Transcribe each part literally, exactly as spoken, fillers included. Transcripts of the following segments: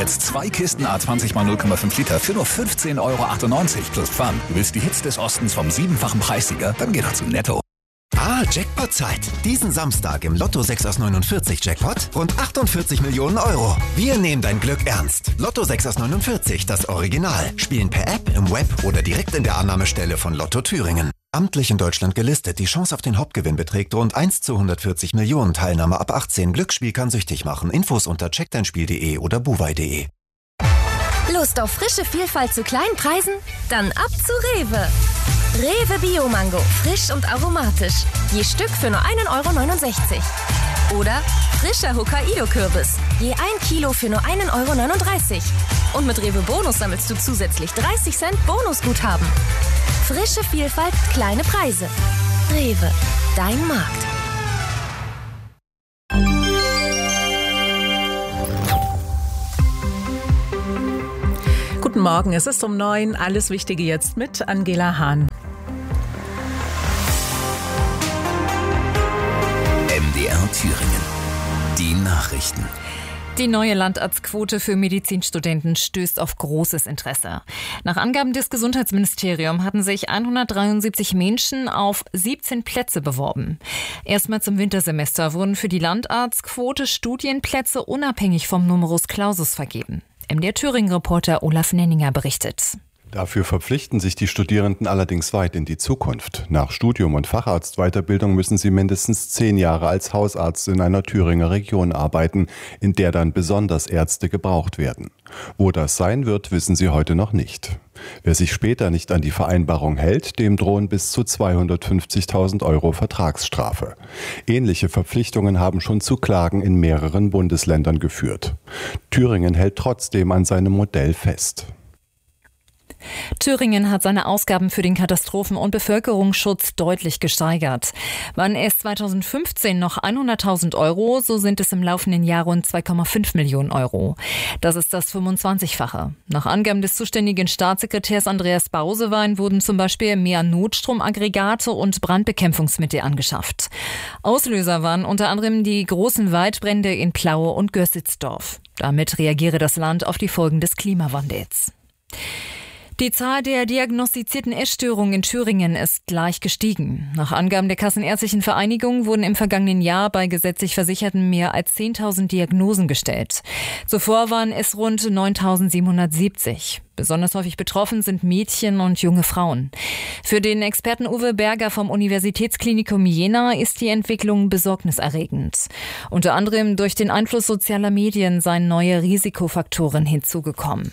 Jetzt zwei Kisten A zwanzig mal null Komma fünf Liter für nur fünfzehn Euro achtundneunzig plus Pfand. Du willst die Hits des Ostens vom siebenfachen Preissieger? Dann geh doch zu Netto. Ah, Jackpot-Zeit. Diesen Samstag im Lotto sechs aus neunundvierzig Jackpot rund achtundvierzig Millionen Euro. Wir nehmen dein Glück ernst. Lotto sechs aus neunundvierzig, das Original. Spielen per App, im Web oder direkt in der Annahmestelle von Lotto Thüringen. Amtlich in Deutschland gelistet. Die Chance auf den Hauptgewinn beträgt rund eins zu hundertvierzig Millionen. Teilnahme ab achtzehn. Glücksspiel kann süchtig machen. Infos unter check dein spiel punkt de oder buwei punkt de. Lust auf frische Vielfalt zu kleinen Preisen? Dann ab zu Rewe. Rewe Bio-Mango, frisch und aromatisch. Je Stück für nur ein Euro neunundsechzig. Oder frischer Hokkaido-Kürbis. Je ein Kilo für nur ein Euro neununddreißig. Und mit Rewe Bonus sammelst du zusätzlich dreißig Cent Bonusguthaben. Frische Vielfalt, kleine Preise. Rewe, dein Markt. Guten Morgen, es ist um neun. Alles Wichtige jetzt mit Angela Hahn. M D R Thüringen. Die Nachrichten. Die neue Landarztquote für Medizinstudenten stößt auf großes Interesse. Nach Angaben des Gesundheitsministeriums hatten sich hundertdreiundsiebzig Menschen auf siebzehn Plätze beworben. Erstmals im Wintersemester wurden für die Landarztquote Studienplätze unabhängig vom Numerus Clausus vergeben. M D R Thüringen-Reporter Olaf Nenninger berichtet. Dafür verpflichten sich die Studierenden allerdings weit in die Zukunft. Nach Studium und Facharztweiterbildung müssen sie mindestens zehn Jahre als Hausarzt in einer Thüringer Region arbeiten, in der dann besonders Ärzte gebraucht werden. Wo das sein wird, wissen sie heute noch nicht. Wer sich später nicht an die Vereinbarung hält, dem drohen bis zu zweihundertfünfzigtausend Euro Vertragsstrafe. Ähnliche Verpflichtungen haben schon zu Klagen in mehreren Bundesländern geführt. Thüringen hält trotzdem an seinem Modell fest. Thüringen hat seine Ausgaben für den Katastrophen- und Bevölkerungsschutz deutlich gesteigert. Waren es zweitausendfünfzehn noch hunderttausend Euro, so sind es im laufenden Jahr rund zwei Komma fünf Millionen Euro. Das ist das fünfundzwanzigfache. Nach Angaben des zuständigen Staatssekretärs Andreas Bausewein wurden zum Beispiel mehr Notstromaggregate und Brandbekämpfungsmittel angeschafft. Auslöser waren unter anderem die großen Waldbrände in Plaue und Gössitzdorf. Damit reagiere das Land auf die Folgen des Klimawandels. Die Zahl der diagnostizierten Essstörungen in Thüringen ist leicht gestiegen. Nach Angaben der Kassenärztlichen Vereinigung wurden im vergangenen Jahr bei gesetzlich Versicherten mehr als zehntausend Diagnosen gestellt. Zuvor waren es rund neuntausendsiebenhundertsiebzig. Besonders häufig betroffen sind Mädchen und junge Frauen. Für den Experten Uwe Berger vom Universitätsklinikum Jena ist die Entwicklung besorgniserregend. Unter anderem durch den Einfluss sozialer Medien seien neue Risikofaktoren hinzugekommen.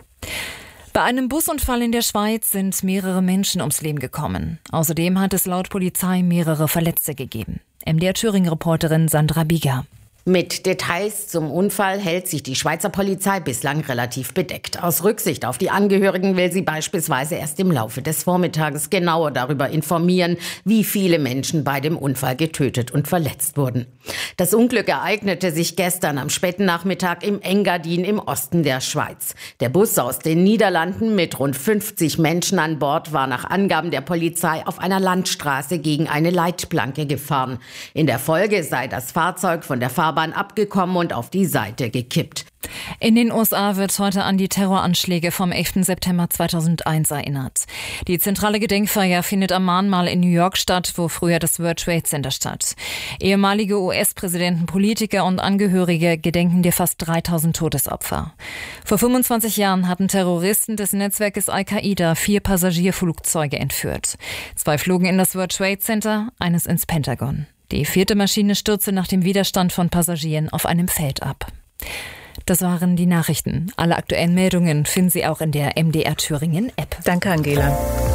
Bei einem Busunfall in der Schweiz sind mehrere Menschen ums Leben gekommen. Außerdem hat es laut Polizei mehrere Verletzte gegeben. M D R Thüringen-Reporterin Sandra Bieger. Mit Details zum Unfall hält sich die Schweizer Polizei bislang relativ bedeckt. Aus Rücksicht auf die Angehörigen will sie beispielsweise erst im Laufe des Vormittages genauer darüber informieren, wie viele Menschen bei dem Unfall getötet und verletzt wurden. Das Unglück ereignete sich gestern am späten Nachmittag im Engadin im Osten der Schweiz. Der Bus aus den Niederlanden mit rund fünfzig Menschen an Bord war nach Angaben der Polizei auf einer Landstraße gegen eine Leitplanke gefahren. In der Folge sei das Fahrzeug von der Fahrbahn abgekommen und auf die Seite gekippt. In den U S A wird heute an die Terroranschläge vom elften September zweitausendeins erinnert. Die zentrale Gedenkfeier findet am Mahnmal in New York statt, wo früher das World Trade Center stand. Ehemalige U S-Präsidenten, Politiker und Angehörige gedenken der fast dreitausend Todesopfer. Vor fünfundzwanzig Jahren hatten Terroristen des Netzwerkes Al-Qaida vier Passagierflugzeuge entführt. Zwei flogen in das World Trade Center, eines ins Pentagon. Die vierte Maschine stürzte nach dem Widerstand von Passagieren auf einem Feld ab. Das waren die Nachrichten. Alle aktuellen Meldungen finden Sie auch in der M D R Thüringen App. Danke, Angela.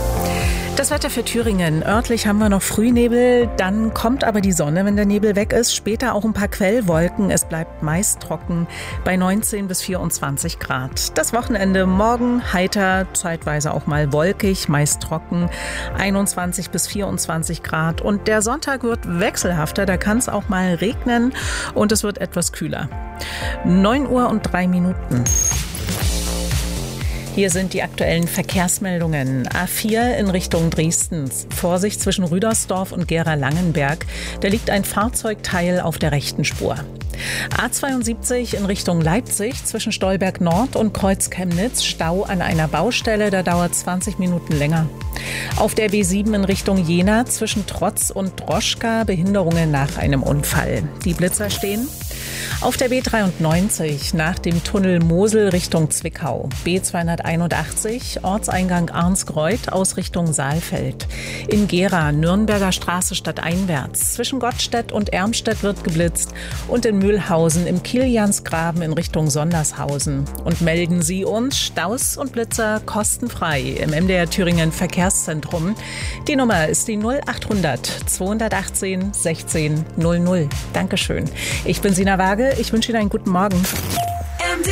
Das Wetter für Thüringen. Örtlich haben wir noch Frühnebel, dann kommt aber die Sonne, wenn der Nebel weg ist. Später auch ein paar Quellwolken. Es bleibt meist trocken bei neunzehn bis vierundzwanzig Grad. Das Wochenende morgen heiter, zeitweise auch mal wolkig, meist trocken, einundzwanzig bis vierundzwanzig Grad. Und der Sonntag wird wechselhafter, da kann es auch mal regnen und es wird etwas kühler. neun Uhr und drei Minuten. Hier sind die aktuellen Verkehrsmeldungen. A vier in Richtung Dresden. Vorsicht zwischen Rüdersdorf und Gera-Langenberg. Da liegt ein Fahrzeugteil auf der rechten Spur. A zweiundsiebzig in Richtung Leipzig zwischen Stolberg Nord und Kreuz Chemnitz. Stau an einer Baustelle, da dauert zwanzig Minuten länger. Auf der B sieben in Richtung Jena zwischen Trotz und Droschka Behinderungen nach einem Unfall. Die Blitzer stehen. Auf der B dreiundneunzig nach dem Tunnel Mosel Richtung Zwickau. B zweihunderteinundachtzig Ortseingang Arnsgreuth aus Richtung Saalfeld. In Gera Nürnberger Straße stadteinwärts. Zwischen Gottstedt und Ermstedt wird geblitzt und in Mühlhausen im Kiliansgraben in Richtung Sondershausen. Und melden Sie uns Staus und Blitzer kostenfrei im M D R Thüringen Verkehrszentrum. Die Nummer ist die null achthundert zweihundertachtzehn sechzehn null null. Dankeschön. Ich bin Sina Waage. Ich wünsche Ihnen einen guten Morgen. M D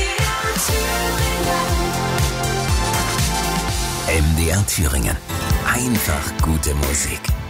R Thüringen. M D R Thüringen. Einfach gute Musik.